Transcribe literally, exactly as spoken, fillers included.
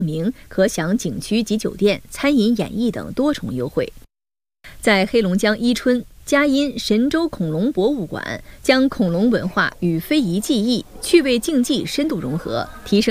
名可享景区及酒店、餐饮、演艺等多重优惠。在黑龙江伊春，佳音神州恐龙博物馆将恐龙文化与非遗技艺、趣味竞技深度融合，提升